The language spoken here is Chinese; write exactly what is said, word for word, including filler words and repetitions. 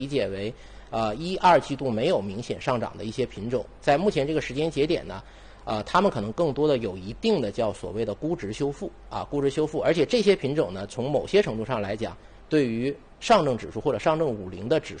理解为，呃，一二季度没有明显上涨的一些品种，在目前这个时间节点呢，呃，他们可能更多的有一定的叫所谓的估值修复啊，估值修复，而且这些品种呢，从某些程度上来讲，对于上证指数或者上证五零的指数。